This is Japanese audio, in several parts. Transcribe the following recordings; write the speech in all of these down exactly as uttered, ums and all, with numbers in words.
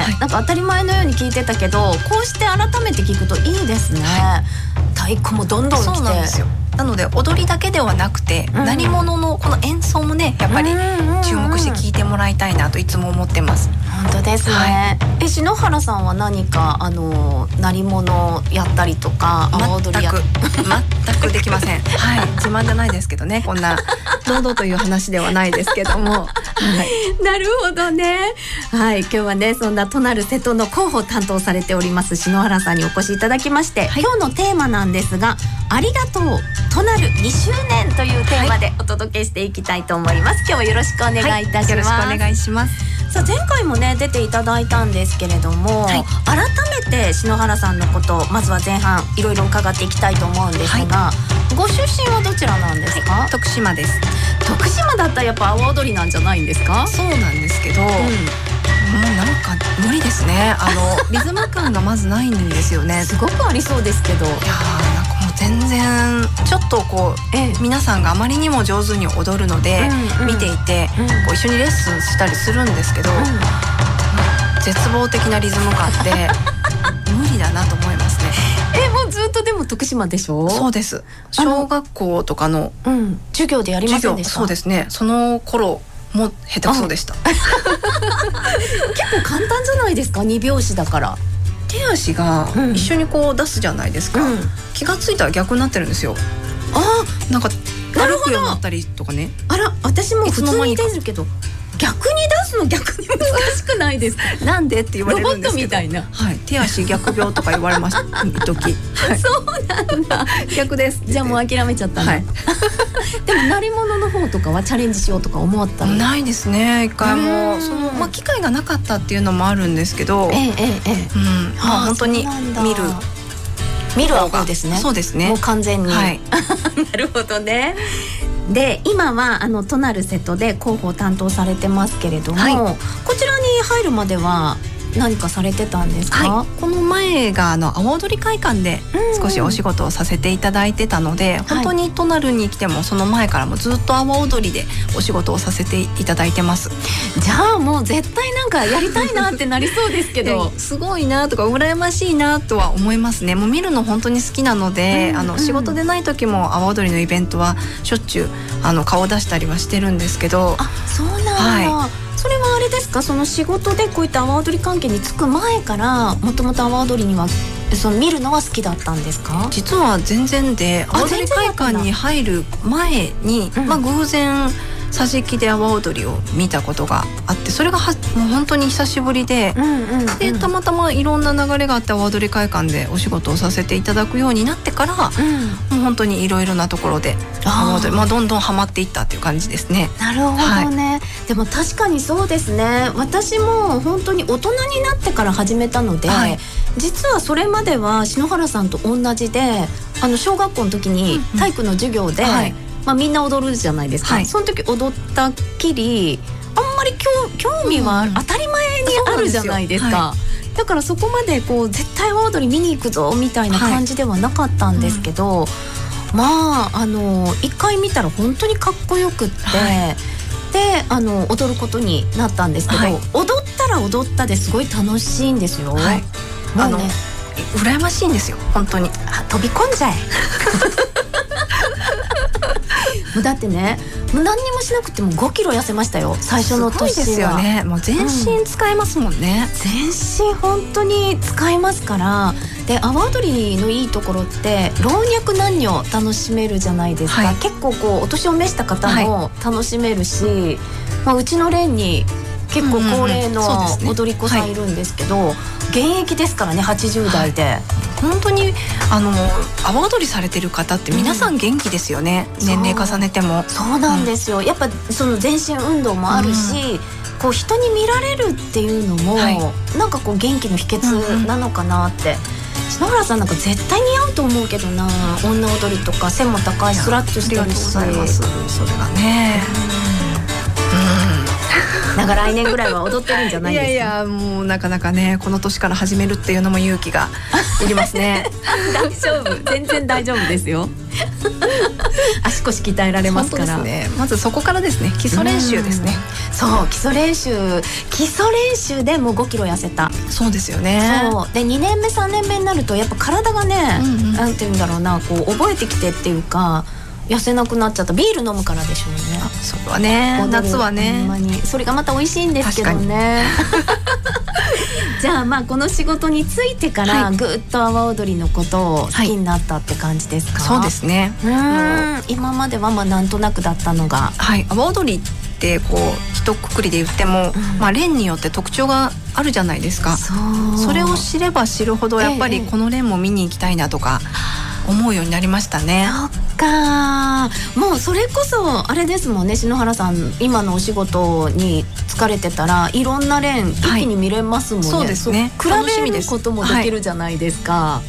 はい、なんか当たり前のように聞いてたけど、こうして改めて聞くといいですね、はい、太鼓もどんどん来て。 そうなんですよ。なので踊りだけではなくて、うん、鳴り物のこの演奏もねやっぱり注目して聞いてもらいたいなといつも思ってます。 本当ですね、はい、え篠原さんは何かあの鳴り物やったりとか阿波踊りや全く全くできませんはい、自慢じゃないですけどね、こんな堂々という話ではないですけども、はい、 なるほどね。はい、今日はねそんなとなる瀬戸の広報を担当されております篠原さんにお越しいただきまして、はい、今日のテーマなんですが、ありがとうとなるにしゅうねんというテーマでお届けしていきたいと思います。今日はよろしくお願いいたします、はい、よろしくお願いします。さあ前回もね出ていただいたんですけれども、はい、改めて篠原さんのことまずは前半いろいろ伺っていきたいと思うんですが、はい、ご出身はどちらなんですか？ はい、徳島です。 徳島だったらやっぱ阿波踊りなんじゃないんですか？ そうなんですけど、うん、もうなんか無理ですね。あのリズム感がまずないんですよね。 すごくありそうですけど、いやなんかもう全然ちょっとこう、ええ、皆さんがあまりにも上手に踊るので、うんうん、見ていて、うん、こう一緒にレッスンしたりするんですけど、うん、絶望的なリズム感で無理だなと思いますね。 えもうずっとでも徳島でしょ？ そうです。小学校とかの、 うん、授業でやりませんでした？ そうですね。その頃もう下手くそでした。結構簡単じゃないですか、に拍子だから。 手足が一緒にこう出すじゃないですか、うん、気がついたら逆になってるんですよ。あなんか歩くようになったりとかね。 あら私も普通に出るけど逆に出すの逆に難しくないですか？ なんでって言われるんですけど、 ロボットみたいな、 はい、手足逆病とか言われました時、はい、 そうなんだ逆ですじゃあもう諦めちゃったね、はい、でも鳴り物の方とかはチャレンジしようとか思ったの？ ないですね、一回もその、まあ、機会がなかったっていうのもあるんですけど、 ええええ、うんまあ、本当に見る見る方ですね。 そうですね、 もう完全に、はい、なるほどね。で今はあのとなる瀬戸で広報を担当されてますけれども、はい、こちらに入るまでは何かされてたんですか？ はい、この前があの阿波踊り会館で少しお仕事をさせていただいてたので、うんうん、本当にとなるに来てもその前からもずっと阿波踊りでお仕事をさせていただいてます。 じゃあもう絶対なんかやりたいなってなりそうですけどすごいなとか羨ましいなとは思いますね。もう見るの本当に好きなので、うんうん、あの仕事でない時も阿波踊りのイベントはしょっちゅうあの顔を出したりはしてるんですけど。 あ、そうなんだ、はい、それはあれですか、その仕事でこういった阿波踊り関係に就く前からもともと阿波踊りにはその見るのは好きだったんですか？ 実は全然で、阿波踊り会館に入る前に、うん、まあ、偶然桟敷で阿波踊りを見たことがあって、それがはもう本当に久しぶりで、うんうんうん、でたまたまいろんな流れがあって阿波踊り会館でお仕事をさせていただくようになってから、うん、もう本当にいろいろなところで阿波踊り、まあ、どんどんハマっていったっていう感じですね。 なるほどね、はい、でも確かにそうですね。私も本当に大人になってから始めたので、はい、実はそれまでは篠原さんと同じで、あの小学校の時に体育の授業で、うんうん、はい、まあ、みんな踊るじゃないですか、はい、その時踊ったっきりあんまり興味は、うん、当たり前にあるじゃないですか、はい、だからそこまでこう絶対踊り見に行くぞみたいな感じではなかったんですけど、はい、うん、まああの一回見たら本当にかっこよくって、はい、であの踊ることになったんですけど、はい、踊ったら踊ったですごい楽しいんですよ、はい、 もうね、あの羨ましいんですよ本当に。 あ、飛び込んじゃえもうだってね、もう何にもしなくてもごキロ痩せましたよ、最初の年は。すごいですよね。もう全身使えますもんね、 うん、全身本当に使えますから。で阿波踊りのいいところって老若男女楽しめるじゃないですか、はい、結構こうお年を召した方も楽しめるし、はい、まあ、うちの連に結構高齢の踊り子さんいるんですけど、うんうんうん、現役ですからね、はちじゅう代で、はい、 本当にあの阿波踊りされてる方って皆さん元気ですよね、うん、年齢重ねても。 そう、そうなんですよ、うん、やっぱその全身運動もあるし、うん、こう人に見られるっていうのも、はい、なんかこう元気の秘訣なのかなって、うんうん、篠原さんなんか絶対似合うと思うけどな、女踊りとか背も高いスラッとしてるし。ありがとうございます。それがね、うん、うんなんか来年ぐらいは踊ってるんじゃないですか。 いやいやもうなかなかねこの年から始めるっていうのも勇気がいりますね。 大丈夫、全然大丈夫ですよ。足腰鍛えられますから。 本当ですね。まずそこからですね、基礎練習ですね。 そう基礎練習基礎練習でもうごキロ痩せた。 そうですよね。 そうでにねんめさんねんめになるとやっぱ体がね、うんうん、なんていうんだろうな、こう覚えてきてっていうか痩せなくなっちゃった。ビール飲むからでしょうね。 あ、それはね、夏はね、 ほんまにそれがまた美味しいんですけどね。じゃあまあこの仕事についてからぐっと阿波踊りのことを好きになったって感じですか？ はい、そうですね。 うん、今まではまあなんとなくだったのが、 はい、阿波踊りってこう一括りで言っても、うん、まあ連によって特徴があるじゃないですか。 そ, それを知れば知るほどやっぱりこの連も見に行きたいなとか思うようになりましたね。 そっか、もうそれこそあれですもんね、篠原さん今のお仕事に疲れてたらいろんな連一気に見れますもんね。はい、そうですね。比べることもできるじゃないですか。はい、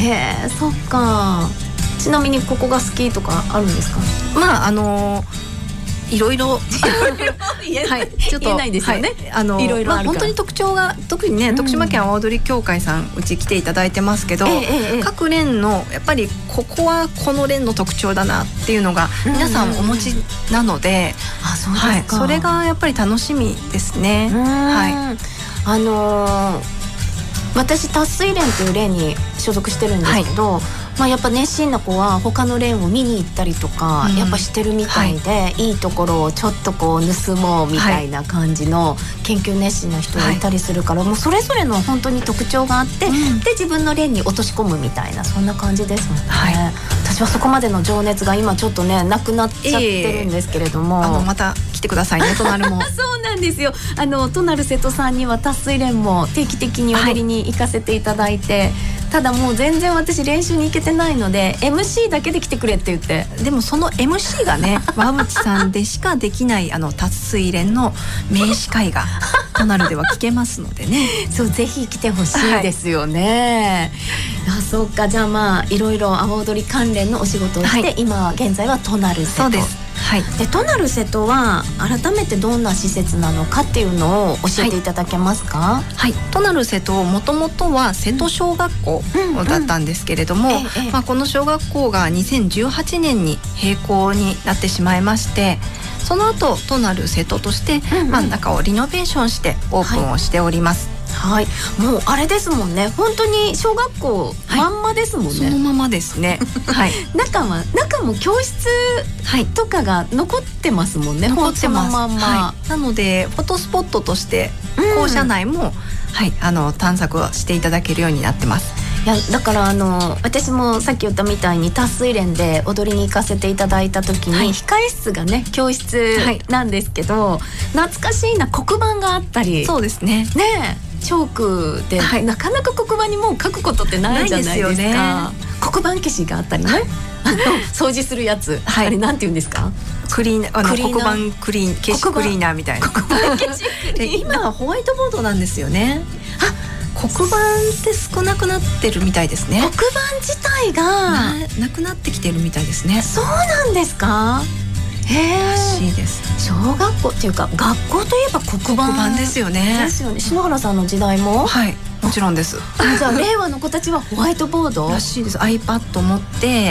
へえ、そっか。ちなみにここが好きとかあるんですか？ まああのーいろいろはい、ちょっと言えないですよね。 はい、あのいろいろあるから、まあ、本当に特徴が特にね、うん、徳島県阿波踊り協会さんうち来ていただいてますけど、ええええ、各連のやっぱりここはこの連の特徴だなっていうのが皆さんお持ちなので、 あ、そうですか。はい、 それがやっぱり楽しみですね。はい、 あのー、私達水連という連に所属してるんですけど、はい、まあ、やっぱ熱心な子は他の連を見に行ったりとか、うん、やっぱしてるみたいで、はい、いいところをちょっとこう盗もうみたいな感じの研究熱心な人がいたりするから、はい、もうそれぞれの本当に特徴があって、うん、で自分の連に落とし込むみたいな、そんな感じですもんね。はい、私はそこまでの情熱が今ちょっとねなくなっちゃってるんですけれども、 えー、あのまた来てくださいね、トナルも。 そうなんですよ。あのトナル瀬戸さんには達水連も定期的に踊りに行かせていただいて、はい、ただもう全然私練習に行けてないので エムシー だけで来てくれって言って、 でもその エムシー がね馬淵さんでしかできないあの達水連の名司会がトナルでは聞けますのでね。 そう、ぜひ来てほしいですよね。はい、あ、そうか。じゃあまあいろいろ阿波踊り関連のお仕事をして、はい、今現在はトナル瀬戸。 そうです。はい、 でトナル瀬戸は改めてどんな施設なのかっていうのを教えていただけますか？ はい、はい、トナル瀬戸もともとは瀬戸小学校だったんですけれども、うんうん、まあ、この小学校がにせんじゅうはちねんに閉校になってしまいまして、その後トナル瀬戸として、うんうん、まあ、中をリノベーションしてオープンをしております。 はい、はい、もうあれですもんね、本当に小学校まんまですもんね。はい、 そのままですね。はい、 中は中も教室とかが残ってますもんね。 残ってます。 まんま、 はい、なのでフォトスポットとして校舎内も、うん、はい、あの探索をしていただけるようになってます。 いやだからあの私もさっき言ったみたいに達水連で踊りに行かせていただいた時に、はい、控え室がね教室なんですけど、はい、懐かしいな、黒板があったり。 そうですね。 ねえ、チョークで、はい、なかなか黒板にもう書くことってないじゃないですか。ないですよね。黒板消しがあったりね、はい、あの掃除するやつ、はい、あれなんて言うんですか？ クリーナー、あの黒板クリーン消しクリーナーみたいな。黒板消しクリーナー。今はホワイトボードなんですよね。あ、黒板って少なくなってるみたいですね。 黒板自体がな, なくなってきてるみたいですね。 そうなんですか？へー、 らしいです。 小学校っていうか学校といえば黒板、 黒板ですよね。 ですよね。篠原さんの時代も？ はい、もちろんです。 あ、じゃあ令和の子たちはホワイトボードらしいです。 iPad 持って、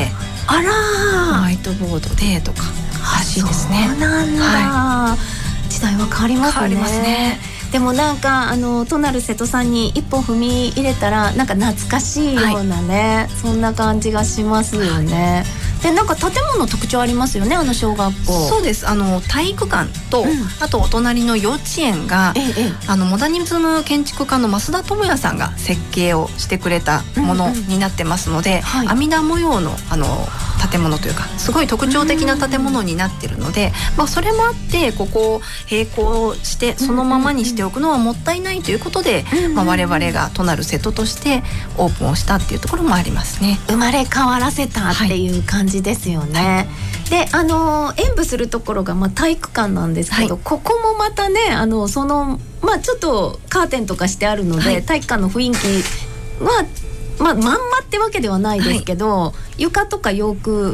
あらホワイトボードでとからしいですね。 そうなんだ、はい、時代は変わりますね。 変わりますね。 でもなんかあのトナル瀬戸さんに一歩踏み入れたらなんか懐かしいようなね、はい、そんな感じがしますよね。でなんか建物特徴ありますよね、あの小学校。 そうです。あの体育館と、うん、あとお隣の幼稚園が、ええ、あのモダニズム建築家の増田智也さんが設計をしてくれたものになってますので、うんうん、はい、阿弥陀模様のあの建物というかすごい特徴的な建物になってるので、まあ、それもあってここを並行してそのままにしておくのはもったいないということで、まあ、我々がトナル瀬戸としてオープンをしたっていうところもありますね。 生まれ変わらせたっていう感じですよね。はい、であの演舞するところがまあ体育館なんですけど、はい、ここもまたねあのその、まあ、ちょっとカーテンとかしてあるので、はい、体育館の雰囲気はまあ、まんまってわけではないですけど、はい、床とか洋服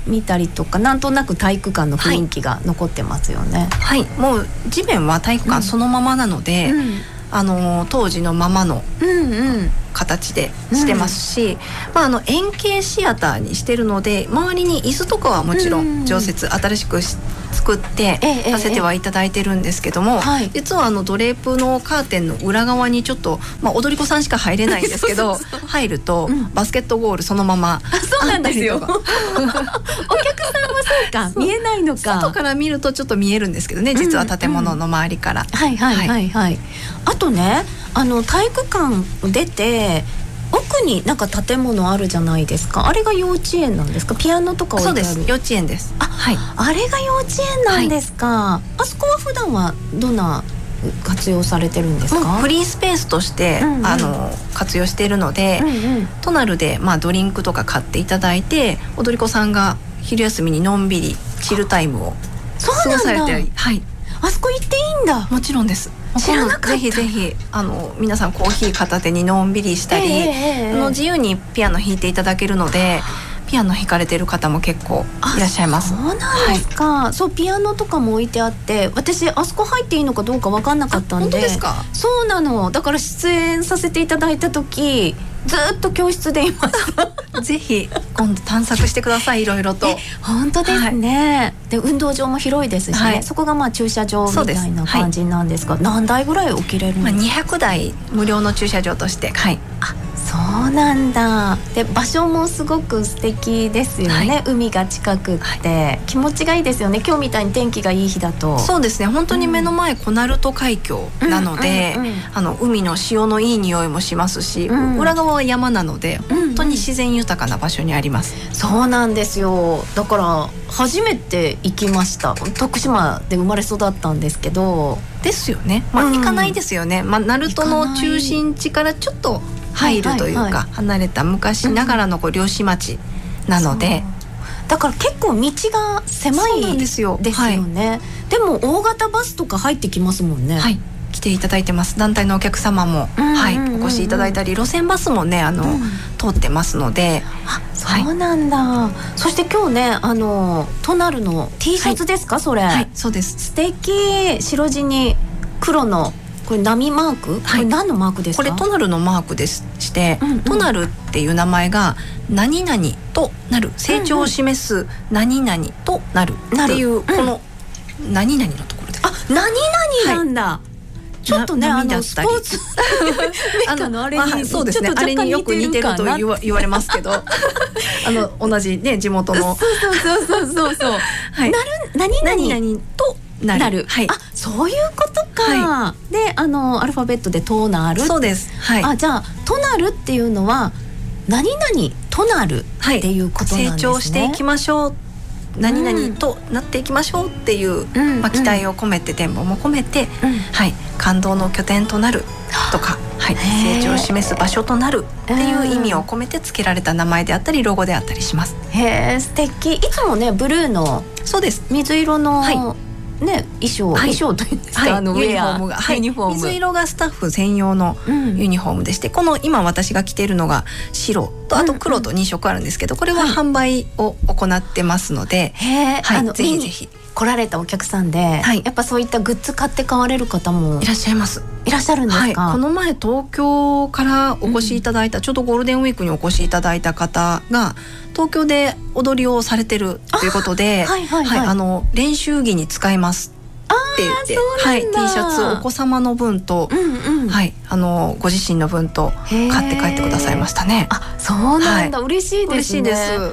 見たりとか、なんとなく体育館の雰囲気が残ってますよね。 はい、はい、もう地面は体育館そのままなので、うん、あの当時のままの形でしてますし、うんうん、まあ、あの円形シアターにしてるので周りに椅子とかはもちろん常設新しく作ってさせてはいただいてるんですけども、えええ、実はあのドレープのカーテンの裏側にちょっと、まあ、踊り子さんしか入れないんですけどそうそうそう、入るとバスケットゴールそのままあそうなんですよお客さんはそうか見えないのか、 外から見るとちょっと見えるんですけどね、実は建物の周りから、 うんうん、はいはいはいはい、あとね、あの体育館出て奥になんか建物あるじゃないですか、あれが幼稚園なんですか？ピアノとか置いてある。 そうです、幼稚園です。 あ、はい、あれが幼稚園なんですか、はい、あそこは普段はどんな活用されてるんですか？ フリースペースとして、うんうん、あの活用しているので、うんうん、トナルで、まあ、ドリンクとか買っていただいて、踊り子さんが昼休みにのんびりチルタイムを過ごされてる。はい、 あそこ行っていいんだ。 もちろんです。 知らなかった。 ぜひぜひあの皆さんコーヒー片手にのんびりしたり、えー、あの自由にピアノ弾いていただけるので、ピアノ弾かれてる方も結構いらっしゃいます。 そうなんですか、はい、そうピアノとかも置いてあって、私あそこ入っていいのかどうか分かんなかったんで。 本当ですか？ そうなの、だから出演させていただいた時ずっと教室でいましたぜひ今度探索してください、いろいろと。 本当ですね、はい、で運動場も広いですしね、はい、そこがまあ駐車場みたいな感じなんですが、はい、何台ぐらい置けれるんですか？ まあ、にひゃくだい無料の駐車場として、はい、 あ、そうなんだ。で場所もすごく素敵ですよね、はい、海が近くって、はい、気持ちがいいですよね。今日みたいに天気がいい日だと。 そうですね、本当に目の前、うん、コナルト海峡なので、うんうんうん、あの海の潮のいい匂いもしますし、うん、裏側は山なので本当に自然豊かな場所にあります、 うんうん、そうなんですよ。だから初めて行きました。徳島で生まれ育ったんですけど。 ですよね、まあ、行かないですよね、まあ、鳴門の中心地からちょっと入るというか、はいはいはい、離れた昔ながらのこう漁師町なので、 うん、だから結構道が狭いですよね。はい、でも大型バスとか入ってきますもんね。 はい、来ていただいてます。団体のお客様も、うんうんうんうん、はい、お越しいただいたり、路線バスもねあの、うん、通ってますので。 あ、そうなんだ、はい、そして今日ねあのトナルの T シャツですか、はい、それ。 はい、そうです。 素敵。白地に黒のこれ波マーク、はい、これ何のマークですか？ これトナルのマークでして、うんうん、トナルっていう名前が何々となる、成長を示す何々となるっていう、うんうん、この何々のところです。 あ、何々なんだ、はい、ちょっとねあのスポーツメカのあれに、まあ、 そうですね、あれによく似てると言わ、言われますけどあの同じね地元のそうそうそうそうそう、はい、なる何々 何々となる、 なる、はい、あ、そういうことか、はい、であのアルファベットでトナル。 そうです、はい、 あ、じゃあトナルっていうのは何々となるっていうことなんですね、はい、 成長していきましょう、何々となっていきましょうっていう、うん、まあ、期待を込めて、展望も込めて、うん、はい、感動の拠点となるとか、はい、成長を示す場所となるっていう意味を込めて付けられた名前であったりロゴであったりします。 へー、素敵。いつもねブルーの、 そうです、 水色の、はい、ね、衣装、はい、衣装というんですか、はい、あのユニフォームが、はい、ユニフォーム、水色がスタッフ専用のユニフォームでして、うん、この今私が着ているのが白とあと黒とにしょくあるんですけど、これは販売を行ってますので、 はい、 はい、 あのぜひぜひ来られたお客さんで、はい、やっぱそういったグッズ買って買われる方もいらっしゃいます。 いらっしゃるんですか？ はい、この前東京からお越しいただいた、うん、ちょうどゴールデンウィークにお越しいただいた方が東京で踊りをされてるということで、はいはいはいはい、あの練習着に使いますって言って、はい、T シャツお子様の分と、うんうん、はい、あのご自身の分と買って帰ってくださいましたね。 あ、そうなんだ、はい、嬉しいですね。 嬉しいです。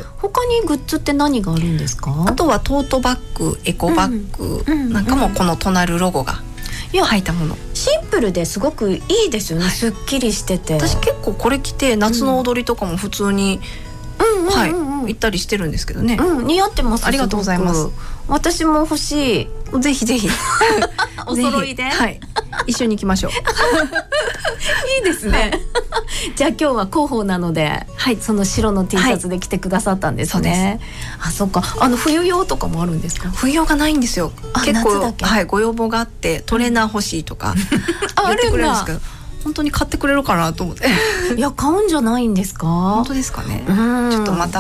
他にグッズって何があるんですか？ あとはトートバッグ、エコバッグなんかもこのトナルロゴが入ったもの。 シンプルですごくいいですよね、はい、すっきりしてて。 私結構これ着て夏の踊りとかも普通に、うん、はい、うんうんうん、行ったりしてるんですけどね、 うん、似合ってます。 ありがとうございます。 私も欲しい。 ぜひぜひお揃いで、 はい、一緒に行きましょういいですね、はい、じゃあ今日は広報なので、はい、その白の T シャツで着てくださったんですね、はい、あ、そっか。あの冬用とかもあるんですか？ 冬用がないんですよ。結構、はい、ご要望があってトレーナー欲しいとか言ってくれるんですけど、本当に買ってくれるかなと思っていや、 買うんじゃないんですか？ 本当ですかね。ちょっとまた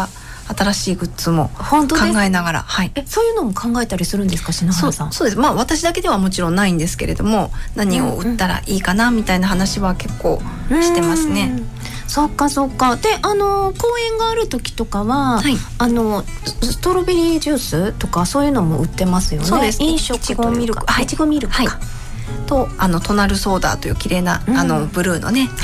新しいグッズも考えながら、はい、 えそういうのも考えたりするんですか、篠原さん。 そう、そうです。まあ私だけではもちろんないんですけれども、何を売ったらいいかなみたいな話は結構してますね。 うん、そっかそっか。で、あの公演がある時とかは、はい、あのストロベリージュースとかそういうのも売ってますよね。 そうです。 飲食というか、いちごミルク、はい、いちごミルクか、 はい、とあのトナルソーダという綺麗な、うん、あのブルーのね